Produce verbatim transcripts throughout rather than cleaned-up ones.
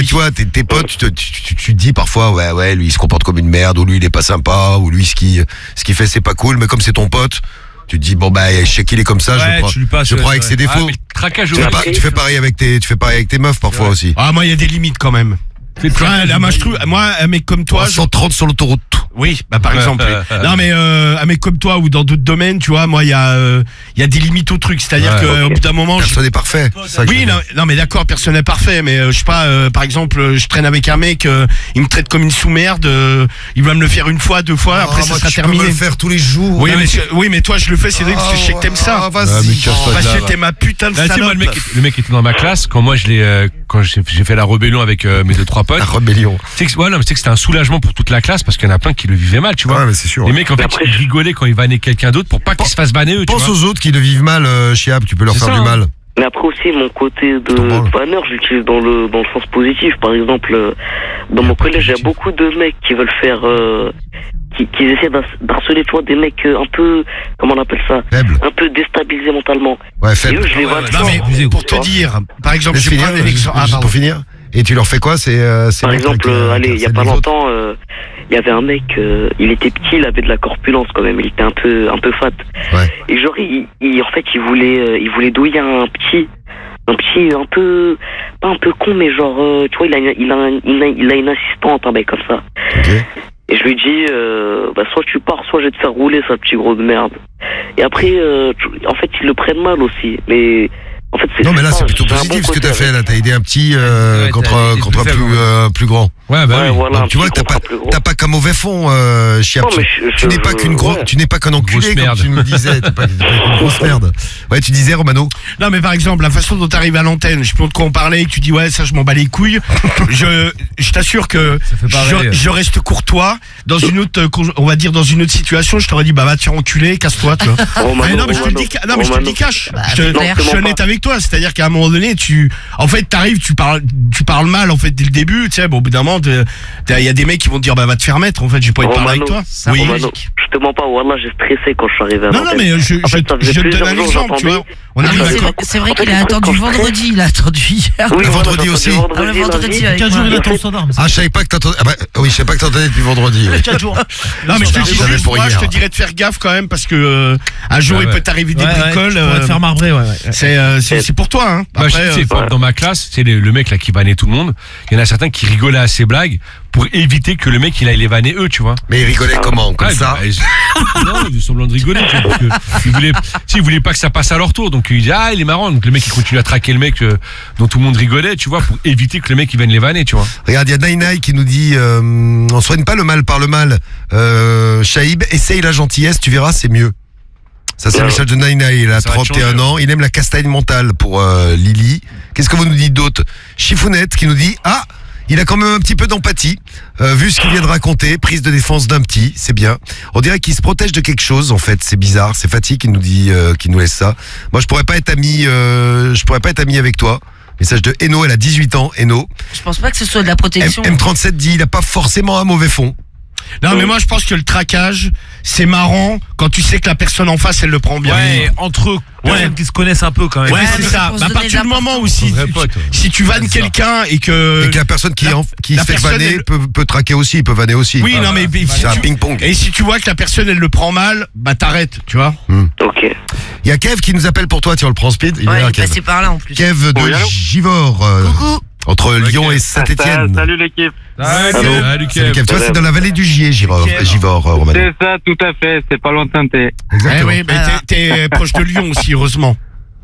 que tu vois, tes, tes potes, tu te, tu, tu, tu te dis parfois, ouais, ouais, lui il se comporte comme une merde, ou lui il est pas sympa, ou lui ce qu'il ce qu'il fait c'est pas cool, mais comme c'est ton pote, tu te dis bon bah je sais qu'il est comme ça, Ouais, je le prends, tu lui passes, je le prends ouais, avec ouais. ses défauts. Ah, mais le traquage tu, au fais vrai. pas- tu fais pareil avec tes, tu fais pareil avec tes meufs parfois aussi. Ah, moi, il y a des limites quand même. Ouais, là, moi, je trouve, moi, un mec comme toi. cent trente sur l'autoroute. Oui, bah par exemple. oui. Non mais euh, un mec comme toi ou dans d'autres domaines, tu vois, moi il y a euh, il y a des limites au truc, c'est-à-dire Ouais, que ok. au bout d'un moment, je... Personne n'est parfait. c'est ça que Oui, je veux non, dire. non mais d'accord, personne n'est parfait, mais euh, je sais pas, euh, par exemple, euh, je traîne avec un mec, euh, il me traite comme une sous-merde, euh, il va me le faire une fois, deux fois, après Ah, ça moi, sera tu peux terminé. me le faire tous les jours. Oui, mais, je- oui, mais toi je le fais, Cédric, parce que je sais que t'aimes ça. Ah, vas-y. Ah, mais casse pas de Parce là, que va. t'es ma putain de Là, tu sais, moi, salope. le mec, le mec était dans ma classe quand moi je l'ai, euh, quand j'ai j'ai fait la rébellion avec euh, mes deux trois potes. La rébellion. Tu sais que, ouais, non, mais tu sais que c'était un soulagement pour toute la classe parce qu'il y en a plein qui le vivaient mal, tu vois. Ouais, mais c'est sûr. Les mecs en fait Après, ils rigolaient quand ils vannaient quelqu'un d'autre pour pas qu'ils se fassent vanner eux, tu Pense vois. aux autres qui le vivent mal, euh, Chiab, tu peux leur C'est faire ça, du hein. mal. Mais après aussi, mon côté t'en branles. de vanneur, je l'utilise dans le, dans le sens positif. Par exemple, euh, dans mon collège, il y a beaucoup de mecs qui veulent faire... Euh, qui, qui essaient d'har- d'harceler, tu vois, des mecs euh, un peu... Comment on appelle ça? Faible. Un peu déstabilisés mentalement. Ouais, Et faible. eux, je les vois... Non mais pour te dire, par exemple, Laisse je finir, prends un juste- exemple. Ah, juste pardon. pour finir. Et tu leur fais quoi? C'est euh, ces Par mecs exemple, qui, euh, euh, allez, qui il y a pas harcèlent les autres. longtemps, euh, il y avait un mec, euh, il était petit, il avait de la corpulence quand même, il était un peu, un peu fat. Ouais. Et genre, il, il- en fait, il voulait, euh, il voulait douiller un petit, un petit, un peu, pas un peu con, mais genre, euh, tu vois, il a, une- il a, un- il a, il a une assistante, un mec comme ça. Ok. Et je lui dis, euh, bah, soit tu pars, soit je vais te faire rouler, sale petit gros de merde. Et après, euh, tu- en fait, ils le prennent mal aussi, mais. En fait, c'est Non, mais là, ça, c'est plutôt un positif bon ce que côté t'as fait. avec. Là, t'as aidé un petit euh, Ouais, contre, t'as aidé contre un plus plus, faible, euh, plus grand. Ouais, bah Ouais, oui. voilà, un Donc, tu vois petit que t'as contre pas, un plus gros. t'as pas qu'un mauvais fond, euh, Chiab. Non, Tu, mais je- tu je- n'es pas qu'une grosse, ouais. tu n'es pas qu'un enculé Grosse comme merde. tu nous disais. T'es pas, t'es pas qu'une grosse merde. Ouais, tu disais, Romano. Non mais par exemple la façon dont t'arrives à l'antenne, je sais plus de quoi on parlait et que tu dis ouais ça je m'en bats les couilles. je je t'assure que fait pareil. je, je reste courtois dans une autre euh, con- on va dire dans une autre situation, je t'aurais dit bah va te faire enculer, casse-toi tu vois. Romano, Mais non mais je te le Romano, dis ca- non mais je te le dis Romano. cash. Bah, je te, c'est clair. je suis Non, honnête pas. avec toi, c'est-à-dire qu'à un moment donné tu en fait t'arrives, tu parles tu parles mal en fait dès le début, tu sais bon au bout d'un moment t'es- t'es- il y a des mecs qui vont te dire bah va te faire mettre en fait, j'ai pas envie de parler avec Romano, toi. ça Oui. va. Romano, je te mens pas, Wallah, j'ai stressé quand je suis arrivé à Non non l'antenne. mais je En fait, je, ça faisait je te donne plusieurs un jours, exemple, tu vois. j'entendais. On Ah, arrive mais à C'est c'est- vrai- C'est vrai En fait, qu'il a le truc, attendu quand je vendredi, il a attendu hier. Oui, Le voilà, vendredi j'ai aussi. entendu Ah, le vendredi, lundi. avec quinze jours, moi. il Et en attend fait- son arme. Ah, je savais pas que t'entendais. Ah bah, oui, je savais pas que t'entendais depuis vendredi. ouais. quatre jours. Non mais je te dis J'avais juste, pour moi je hier. te dirais de faire gaffe quand même parce que euh, un jour Ouais, il ouais. peut t'arriver des Ouais, ouais, bricoles. tu pourrais te euh, faire marbrer, ouais, ouais. c'est euh, c'est c'est pour toi hein. Moi, je Après, sais, euh, c'est dans ma classe, c'est le, le mec là qui vannait tout le monde. Il y en a certains qui rigolaient à ses blagues pour éviter que le mec il aille les vanner eux, tu vois. Mais il rigolait comment? Comme Ouais, ça? bah, ils- non, ils semblant de rigoler, tu vois, parce que ils voulaient, si, ils voulaient pas que ça passe à leur tour, donc ils disaient ah il est marrant, donc le mec il continue à traquer le mec euh, dont tout le monde rigolait, tu vois, pour éviter que le mec il vienne les vanner, tu vois. Regarde, il y a Nainai qui nous dit euh, on soigne pas le mal par le mal. Euh, Shaïb, essaye la gentillesse, tu verras, c'est mieux. Ça, c'est le Ouais. message de Nainai. Il a Ça va te trente et un changer. ans. Il aime la castagne mentale pour euh, Lily. Qu'est-ce que vous nous dites d'autre? Chifounette qui nous dit ah, il a quand même un petit peu d'empathie. Euh, vu ce qu'il vient de raconter, prise de défense d'un petit, c'est bien. On dirait qu'il se protège de quelque chose, en fait. C'est bizarre. C'est Fatih qui nous dit, euh, qui nous laisse ça. Moi, je pourrais pas être ami, euh, je pourrais pas être ami avec toi. Message de Eno, elle a dix-huit ans. Eno. Je pense pas que ce soit de la M- protection. M37 dit, il a pas forcément un mauvais fond. non mais moi je pense que le traquage c'est marrant quand tu sais que la personne en face elle le prend bien. Ouais, entre eux, personnes Ouais. qui se connaissent un peu quand même. Ouais, Ouais, c'est mais ça. pour se Bah, à donner partir du de moment où l'importance. si, Vrai tu- pote. si tu vannes C'est ça. quelqu'un et que Et que la personne qui, la- en- qui la se fait personne, vanner elle- peut, peut traquer aussi, peut vanner aussi. oui non mais C'est si un tu- ping-pong. et si tu vois que la personne elle le prend mal, bah t'arrêtes, tu vois. Ok. Il y a Kev qui nous appelle pour toi, tiens, on le prend en speed. Il est Ouais, là, il est Kev. passé par là en plus. Kev de Oui, allô Givors, euh, Coucou. entre Lyon et Saint-Etienne. Salut l'équipe. Salut, Allô. salut, Salut Kev. Kev, toi c'est dans la vallée du Gier, Givors, Kev. Givors euh, Romano. C'est ça, tout à fait. C'est pas loin de Saint-Étienne. Eh Exactement. oui, mais Voilà. t'es t'es proche de Lyon aussi heureusement.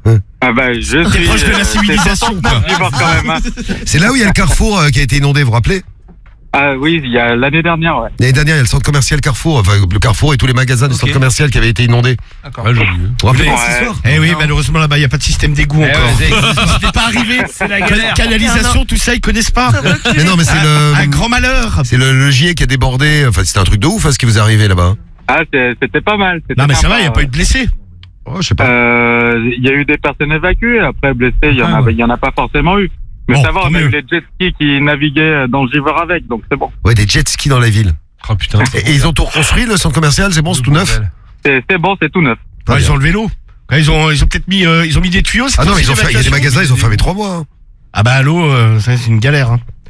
Ah bah, je T'es suis proche de la euh, civilisation c'est quoi. du bord quand même. Hein. C'est là où il y a le carrefour euh, qui a été inondé, vous vous rappelez? Ah oui, il y a l'année dernière, ouais. L'année dernière, il y a le centre commercial Carrefour, enfin le Carrefour et tous les magasins du Ok. centre commercial qui avaient été inondés. D'accord. Ouais, j'ai vu. Vous vous rappelez? Ouais. Ce soir. Eh oui, malheureusement là-bas il y a pas de système d'égout Eh encore. ouais, c'est- C'était pas arrivé. C'est la galère. Canalisation, tout ça ils connaissent pas. Mais non, mais c'est Un, un le, grand malheur. c'est le, le Gier qui a débordé. Enfin, c'était un truc de ouf, hein, ce qui vous est arrivé là-bas. Ah, c'est- c'était pas mal. c'était Non mais ça sympa, va, il y a pas ouais. eu de blessés. Oh, je sais pas. Euh, Il y a eu des personnes évacuées. Après, blessées, il y en Ah, a, ouais. il y en a pas forcément eu. Mais Bon, ça va, tant on a mieux. eu les jet skis qui naviguaient dans le Givor avec, donc c'est bon. Ouais, des jet skis dans la ville. Oh putain. Et, et ils ont tout reconstruit, le centre commercial, c'est bon, c'est tout neuf? C'est c'est bon, c'est tout neuf. Très Ouais, ils bien. ont le vélo. Ouais, Ils ont, ils ont peut-être mis, euh, ils ont mis des tuyaux. c'est Ah non, aussi ils ont fait, il y a des l'évacuation. magasins, ils ont fermé trois mois. hein. Ah bah allô, euh, ça c'est une galère. Hein.